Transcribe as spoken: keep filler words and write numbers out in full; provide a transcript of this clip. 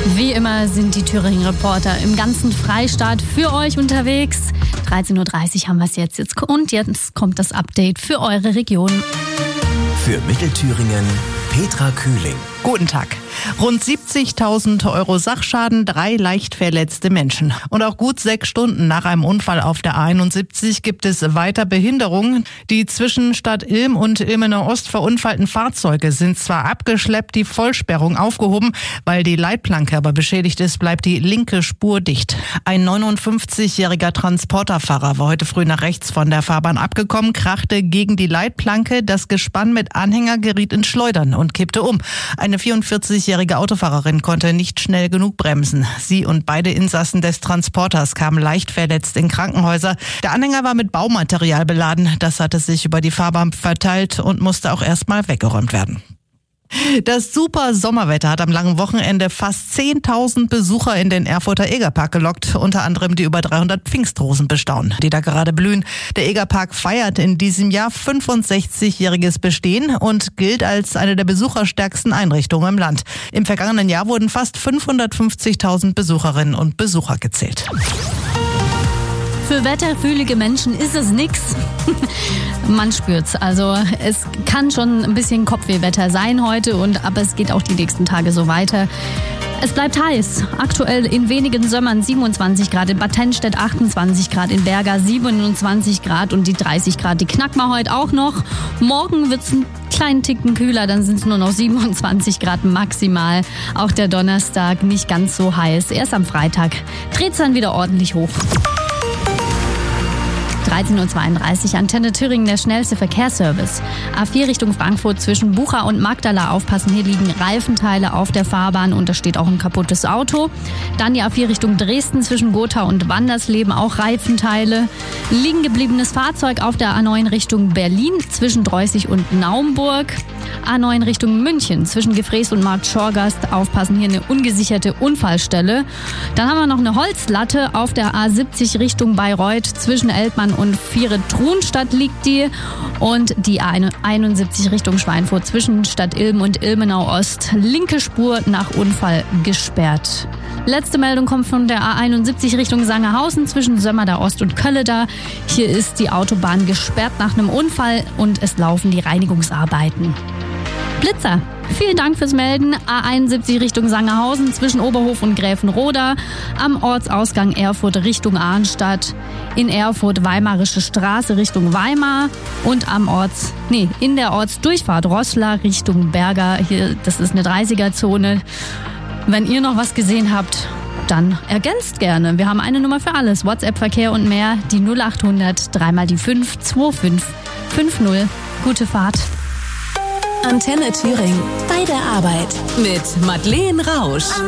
Wie immer sind die Thüringen-Reporter im ganzen Freistaat für euch unterwegs. dreizehn Uhr dreißig haben wir es jetzt. jetzt. Und jetzt kommt das Update für eure Region. Für Mittelthüringen Petra Kühling. Guten Tag. Rund siebzigtausend Euro Sachschaden, drei leicht verletzte Menschen. Und auch gut sechs Stunden nach einem Unfall auf der A einundsiebzig gibt es weiter Behinderungen. Die zwischen Stadt Ilm und Ilmenau Ost verunfallten Fahrzeuge sind zwar abgeschleppt, die Vollsperrung aufgehoben. Weil die Leitplanke aber beschädigt ist, bleibt die linke Spur dicht. Ein neunundfünfzigjähriger Transporterfahrer war heute früh nach rechts von der Fahrbahn abgekommen, krachte gegen die Leitplanke. Das Gespann mit Anhänger geriet ins Schleudern und kippte um. Eine vierundvierzigjährige Autofahrerin konnte nicht schnell genug bremsen. Sie und beide Insassen des Transporters kamen leicht verletzt in Krankenhäuser. Der Anhänger war mit Baumaterial beladen. Das hatte sich über die Fahrbahn verteilt und musste auch erstmal weggeräumt werden. Das super Sommerwetter hat am langen Wochenende fast zehntausend Besucher in den Erfurter Egerpark gelockt, unter anderem die über dreihundert Pfingstrosen bestaunen, die da gerade blühen. Der Egerpark feiert in diesem Jahr fünfundsechzigjähriges Bestehen und gilt als eine der besucherstärksten Einrichtungen im Land. Im vergangenen Jahr wurden fast fünfhundertfünfzigtausend Besucherinnen und Besucher gezählt. Für wetterfühlige Menschen ist es nix. Man spürt's. Also es kann schon ein bisschen Kopfwehwetter sein heute, und aber es geht auch die nächsten Tage so weiter. Es bleibt heiß. Aktuell in wenigen Sömmern siebenundzwanzig Grad, in Bad Tennstedt achtundzwanzig Grad, in Berga siebenundzwanzig Grad und die dreißig Grad, die knacken wir heute auch noch. Morgen wird's einen kleinen Ticken kühler, dann sind es nur noch siebenundzwanzig Grad maximal. Auch der Donnerstag nicht ganz so heiß. Erst am Freitag dreht's dann wieder ordentlich hoch. dreizehn Uhr zweiunddreißig, Antenne Thüringen, der schnellste Verkehrsservice. A vier Richtung Frankfurt zwischen Bucha und Magdala aufpassen. Hier liegen Reifenteile auf der Fahrbahn und da steht auch ein kaputtes Auto. Dann die A vier Richtung Dresden zwischen Gotha und Wandersleben, auch Reifenteile. Liegen gebliebenes Fahrzeug auf der A neun Richtung Berlin zwischen Dreußig und Naumburg. A neun Richtung München zwischen Gefrees und Markt Schorgast. Aufpassen, hier eine ungesicherte Unfallstelle. Dann haben wir noch eine Holzlatte auf der A siebzig Richtung Bayreuth zwischen Eltmann und Viere-Trunstadt liegt die. Und die A einundsiebzig Richtung Schweinfurt zwischen Stadt Ilm und Ilmenau Ost. Linke Spur nach Unfall gesperrt. Letzte Meldung kommt von der A einundsiebzig Richtung Sangerhausen zwischen Sömmerda Ost und Kölleda. Hier ist die Autobahn gesperrt nach einem Unfall und es laufen die Reinigungsarbeiten. Blitzer. Vielen Dank fürs Melden. A einundsiebzig Richtung Sangerhausen zwischen Oberhof und Gräfenroda. Am Ortsausgang Erfurt Richtung Arnstadt. In Erfurt Weimarische Straße Richtung Weimar. Und am Orts, nee, in der Ortsdurchfahrt Roßla Richtung Berga. Hier, das ist eine dreißiger-Zone. Wenn ihr noch was gesehen habt, dann ergänzt gerne. Wir haben eine Nummer für alles. WhatsApp-Verkehr und mehr. Die null achthundert, dreimal die fünf, zwei fünf fünf null. Gute Fahrt. Antenne Thüringen. Bei der Arbeit. Mit Madeleine Rausch.